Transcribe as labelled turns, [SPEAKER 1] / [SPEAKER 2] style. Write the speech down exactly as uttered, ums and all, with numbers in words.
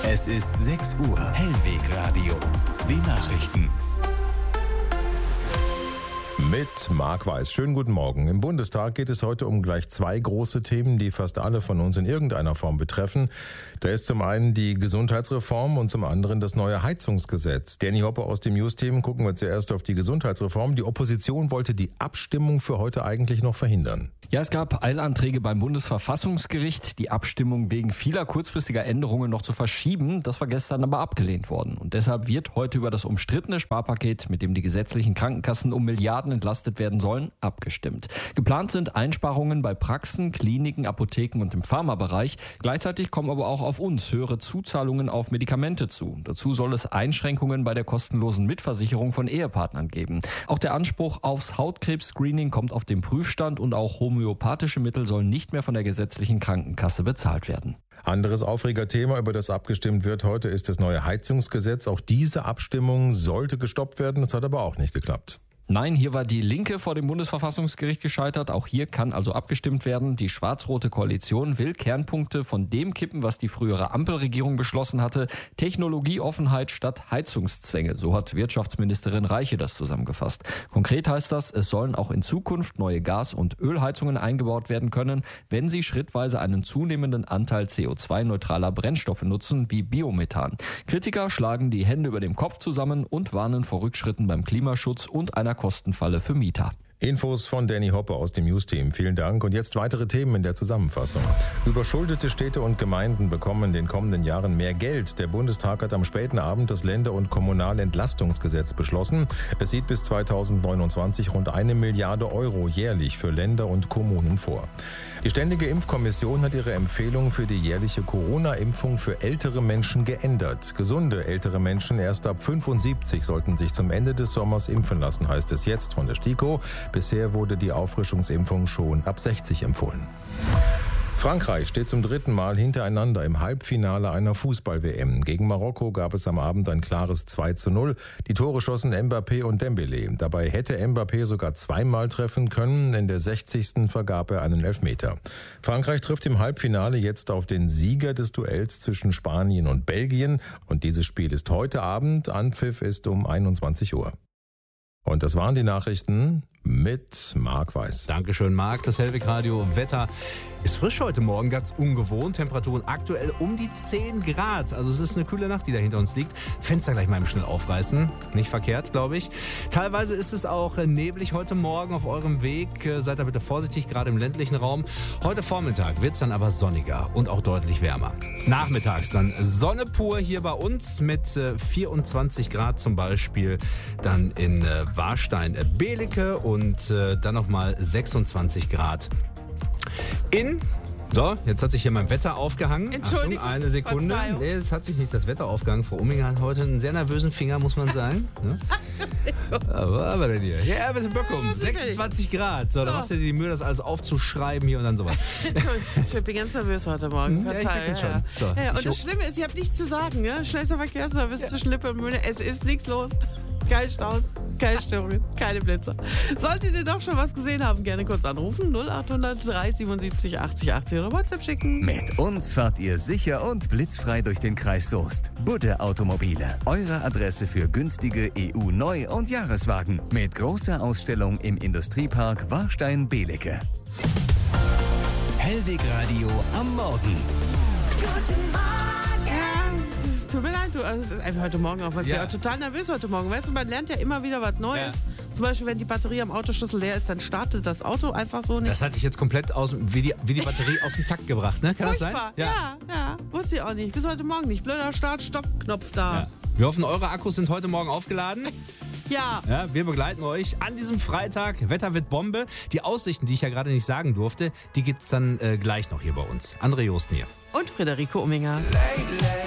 [SPEAKER 1] Es ist sechs Uhr. Hellwegradio. Die Nachrichten.
[SPEAKER 2] Mit Marc Weiß. Schönen guten Morgen. Im Bundestag geht es heute um gleich zwei große Themen, die fast alle von uns in irgendeiner Form betreffen. Da ist zum einen die Gesundheitsreform und zum anderen das neue Heizungsgesetz. Danny Hoppe aus dem News-Team. Gucken wir zuerst auf die Gesundheitsreform. Die Opposition wollte die Abstimmung für heute eigentlich noch verhindern.
[SPEAKER 3] Ja, es gab Eilanträge beim Bundesverfassungsgericht, die Abstimmung wegen vieler kurzfristiger Änderungen noch zu verschieben. Das war gestern aber abgelehnt worden. Und deshalb wird heute über das umstrittene Sparpaket, mit dem die gesetzlichen Krankenkassen um Milliarden entlastet werden sollen, abgestimmt. Geplant sind Einsparungen bei Praxen, Kliniken, Apotheken und im Pharmabereich. Gleichzeitig kommen aber auch auf uns höhere Zuzahlungen auf Medikamente zu. Dazu soll es Einschränkungen bei der kostenlosen Mitversicherung von Ehepartnern geben. Auch der Anspruch aufs Hautkrebs-Screening kommt auf den Prüfstand und auch homöopathische Mittel sollen nicht mehr von der gesetzlichen Krankenkasse bezahlt werden.
[SPEAKER 2] Anderes Aufregerthema, über das abgestimmt wird heute, ist das neue Heizungsgesetz. Auch diese Abstimmung sollte gestoppt werden, das hat aber auch nicht geklappt.
[SPEAKER 3] Nein, hier war die Linke vor dem Bundesverfassungsgericht gescheitert. Auch hier kann also abgestimmt werden. Die schwarz-rote Koalition will Kernpunkte von dem kippen, was die frühere Ampelregierung beschlossen hatte. Technologieoffenheit statt Heizungszwänge. So hat Wirtschaftsministerin Reiche das zusammengefasst. Konkret heißt das, es sollen auch in Zukunft neue Gas- und Ölheizungen eingebaut werden können, wenn sie schrittweise einen zunehmenden Anteil C O zwei neutraler Brennstoffe nutzen, wie Biomethan. Kritiker schlagen die Hände über dem Kopf zusammen und warnen vor Rückschritten beim Klimaschutz und einer Kostenfalle für Mieter.
[SPEAKER 2] Infos von Danny Hoppe aus dem News-Team. Vielen Dank. Und jetzt weitere Themen in der Zusammenfassung. Überschuldete Städte und Gemeinden bekommen in den kommenden Jahren mehr Geld. Der Bundestag hat am späten Abend das Länder- und Kommunalentlastungsgesetz beschlossen. Es sieht bis zweitausendneunundzwanzig rund eine Milliarde Euro jährlich für Länder und Kommunen vor. Die Ständige Impfkommission hat ihre Empfehlung für die jährliche Corona-Impfung für ältere Menschen geändert. Gesunde ältere Menschen erst ab fünfundsiebzig sollten sich zum Ende des Sommers impfen lassen, heißt es jetzt von der STIKO. Bisher wurde die Auffrischungsimpfung schon ab sechzig empfohlen. Frankreich steht zum dritten Mal hintereinander im Halbfinale einer Fußball-W M. Gegen Marokko gab es am Abend ein klares zwei zu null. Die Tore schossen Mbappé und Dembélé. Dabei hätte Mbappé sogar zweimal treffen können. In der sechzigsten vergab er einen Elfmeter. Frankreich trifft im Halbfinale jetzt auf den Sieger des Duells zwischen Spanien und Belgien. Und dieses Spiel ist heute Abend. Anpfiff ist um einundzwanzig Uhr. Und das waren die Nachrichten mit Marc Weiß.
[SPEAKER 4] Dankeschön, Marc. Das Hellwegradio Wetter ist frisch heute Morgen, ganz ungewohnt. Temperaturen aktuell um die zehn Grad. Also es ist eine kühle Nacht, die da hinter uns liegt. Fenster gleich mal im schnell aufreißen. Nicht verkehrt, glaube ich. Teilweise ist es auch neblig heute Morgen auf eurem Weg. Seid da bitte vorsichtig, gerade im ländlichen Raum. Heute Vormittag wird es dann aber sonniger und auch deutlich wärmer. Nachmittags dann Sonne pur hier bei uns mit vierundzwanzig Grad zum Beispiel. Dann in Warstein-Belecke und dann nochmal sechsundzwanzig Grad in... So, jetzt hat sich hier mein Wetter aufgehangen.
[SPEAKER 5] Entschuldigung,
[SPEAKER 4] Achtung, eine Sekunde.
[SPEAKER 5] Verzeihung.
[SPEAKER 4] Nee, es hat sich nicht das Wetter aufgehangen. Frau Umminger hat heute einen sehr nervösen Finger, muss man sagen. Ne? Aber, aber denn hier. Ja, bitte Böckum. sechsundzwanzig Grad. So, so, da machst du dir die Mühe, das alles aufzuschreiben hier und dann so weiter.
[SPEAKER 5] Ich bin ganz nervös heute Morgen.
[SPEAKER 4] Ja, ich bin
[SPEAKER 5] ja,
[SPEAKER 4] schon.
[SPEAKER 5] ja.
[SPEAKER 4] So,
[SPEAKER 5] ja, und
[SPEAKER 4] ich
[SPEAKER 5] das Schlimme ist, ich habe nichts zu sagen. Ja? Schnellster Verkehrsservice ja. zwischen Lippe und Mühle. Es ist nichts los. Kein Stau, keine Störungen, keine Blitzer. Solltet ihr doch schon was gesehen haben, gerne kurz anrufen. null achthundert drei siebenundsiebzig achtzig achtzig oder WhatsApp schicken.
[SPEAKER 1] Mit uns fahrt ihr sicher und blitzfrei durch den Kreis Soest. Budde Automobile. Eure Adresse für günstige E U-Neu- und Jahreswagen. Mit großer Ausstellung im Industriepark Warstein-Belecke. Hellwegradio am Morgen.
[SPEAKER 5] Guten Morgen. Tut mir leid, du, also es ist einfach heute Morgen auch, weil ich
[SPEAKER 4] Ja.
[SPEAKER 5] bin auch total nervös heute Morgen. Weißt du, man lernt ja immer wieder was Neues.
[SPEAKER 4] Ja.
[SPEAKER 5] Zum Beispiel, wenn die Batterie am Autoschlüssel leer ist, dann startet das Auto einfach so nicht.
[SPEAKER 4] Das hatte ich jetzt komplett aus, wie die, wie die Batterie aus dem Takt gebracht, ne? Kann
[SPEAKER 5] Furchtbar.
[SPEAKER 4] das sein?
[SPEAKER 5] Ja. ja, ja. Wusste ich auch nicht. Bis heute Morgen nicht. Blöder Start-Stopp-Knopf da.
[SPEAKER 4] Ja. Wir hoffen, eure Akkus sind heute Morgen aufgeladen.
[SPEAKER 5] Ja.
[SPEAKER 4] Ja, wir begleiten euch an diesem Freitag. Wetter wird Bombe. Die Aussichten, die ich ja gerade nicht sagen durfte, die gibt's dann äh, gleich noch hier bei uns. André Josten hier.
[SPEAKER 5] Und Friederike Umminger.